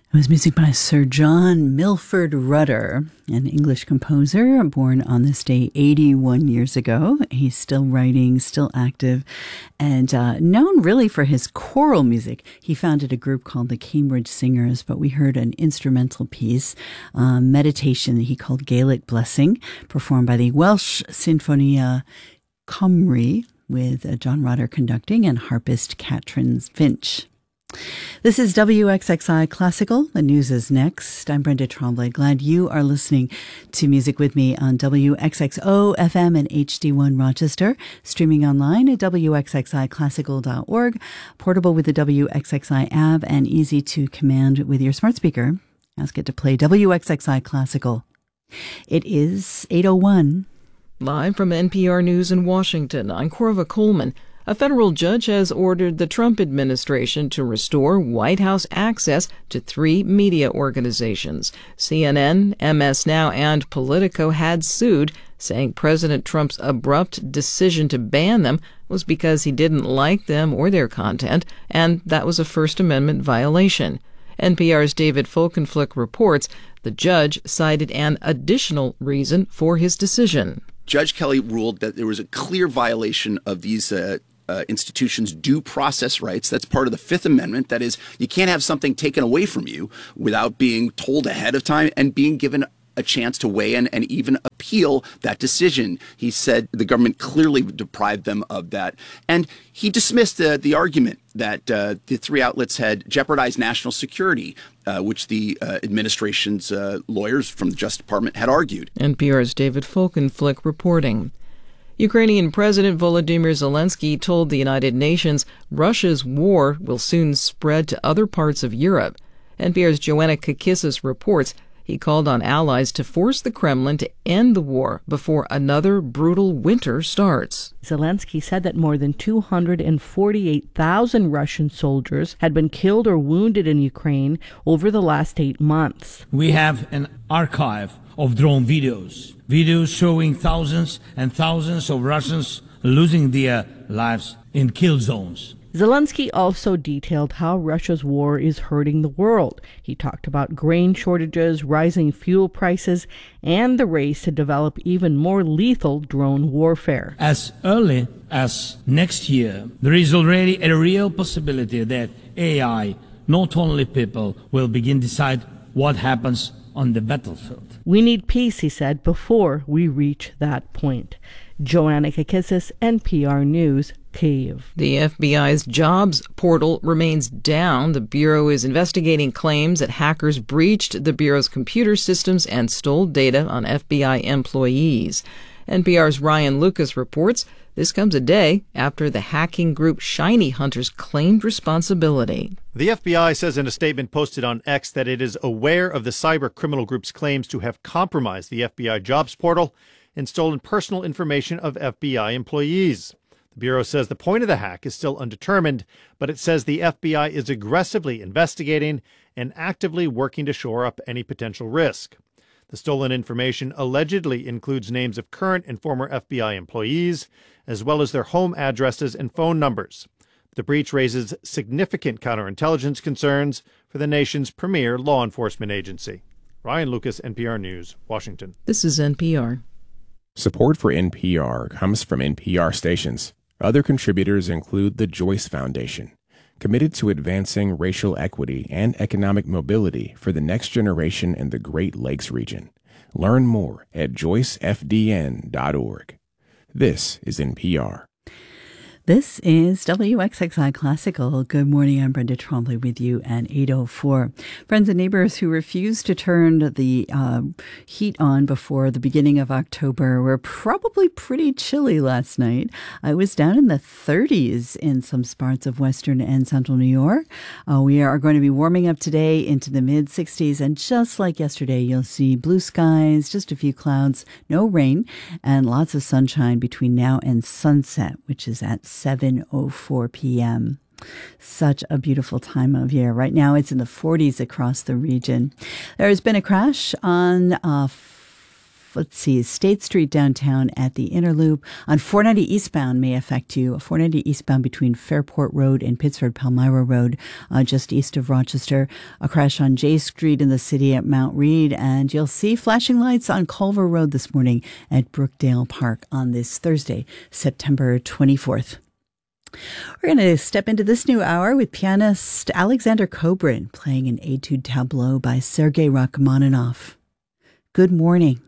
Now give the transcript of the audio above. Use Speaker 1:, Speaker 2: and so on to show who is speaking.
Speaker 1: It was music by Sir John Milford Rudder, an English composer born on this day 81 years ago. He's still writing, still active, and known really for his choral music. He founded a group called the Cambridge Singers, but we heard an instrumental piece, meditation that he called Gaelic Blessing, performed by the Welsh Sinfonia Cymru, with John Rudder conducting and harpist Katrin Finch. This is WXXI Classical. The news is next. I'm Brenda Tremblay. Glad you are listening to Music with me on WXXO FM and HD1 Rochester, streaming online at WXXIClassical.org, portable with the WXXI app, and easy to command with your smart speaker. Ask it to play WXXI Classical. It is 8:01.
Speaker 2: Live from NPR News in Washington, I'm Corva Coleman. A federal judge has ordered the Trump administration to restore White House access to 3 media organizations. CNN, MS Now, and Politico had sued, saying President Trump's abrupt decision to ban them was because he didn't like them or their content, and that was a First Amendment violation. NPR's David Folkenflik reports the judge cited an additional reason for his decision.
Speaker 3: Judge Kelly ruled that there was a clear violation of these institutions' due process rights. That's part of the Fifth Amendment. That is, you can't have something taken away from you without being told ahead of time and being given a chance to weigh in and even appeal that decision. He said the government clearly deprived them of that. And he dismissed the argument that the 3 outlets had jeopardized national security, which the administration's lawyers from the Justice Department had argued.
Speaker 2: NPR's David Folkenflik reporting. Ukrainian President Volodymyr Zelensky told the United Nations Russia's war will soon spread to other parts of Europe. NPR's Joanna Kakissis reports he called on allies to force the Kremlin to end the war before another brutal winter starts.
Speaker 4: Zelensky said that more than 248,000 Russian soldiers had been killed or wounded in Ukraine over the last 8 months.
Speaker 5: We have an archive of drone videos showing thousands and thousands of Russians losing their lives in kill zones.
Speaker 4: Zelensky also detailed how Russia's war is hurting the world. He talked about grain shortages, rising fuel prices, and the race to develop even more lethal drone warfare.
Speaker 5: As early as next year, there is already a real possibility that AI, not only people, will begin to decide what happens on the battlefield.
Speaker 4: We need peace, he said, before we reach that point. Joanna Kakissis, NPR News, Kyiv.
Speaker 2: The FBI's jobs portal remains down. The Bureau is investigating claims that hackers breached the Bureau's computer systems and stole data on FBI employees. NPR's Ryan Lucas reports this comes a day after the hacking group Shiny Hunters claimed responsibility.
Speaker 6: The FBI says in a statement posted on X that it is aware of the cyber criminal group's claims to have compromised the FBI jobs portal and stolen personal information of FBI employees. The Bureau says the point of the hack is still undetermined, but it says the FBI is aggressively investigating and actively working to shore up any potential risk. The stolen information allegedly includes names of current and former FBI employees, as well as their home addresses and phone numbers. The breach raises significant counterintelligence concerns for the nation's premier law enforcement agency. Ryan Lucas, NPR News, Washington.
Speaker 2: This is NPR.
Speaker 7: Support for NPR comes from NPR stations. Other contributors include the Joyce Foundation, committed to advancing racial equity and economic mobility for the next generation in the Great Lakes region. Learn more at joycefdn.org. This is NPR.
Speaker 1: This is WXXI Classical. Good morning. I'm Brenda Tremblay with you at 8:04. Friends and neighbors who refused to turn the heat on before the beginning of October were probably pretty chilly last night. It was down in the 30s in some parts of western and central New York. We are going to be warming up today into the mid-60s, and just like yesterday, you'll see blue skies, just a few clouds, no rain, and lots of sunshine between now and sunset, which is at 7:04 p.m. Such a beautiful time of year. Right now it's in the 40s across the region. There has been a crash on let's see, State Street downtown at the Inner Loop. On 490 eastbound may affect you. 490 eastbound between Fairport Road and Pittsford Palmyra Road, just east of Rochester. A crash on J Street in the city at Mount Read. And you'll see flashing lights on Culver Road this morning at Brookdale Park on this Thursday, September 24th. We're going to step into this new hour with pianist Alexander Kobrin playing an etude tableau by Sergei Rachmaninoff. Good morning.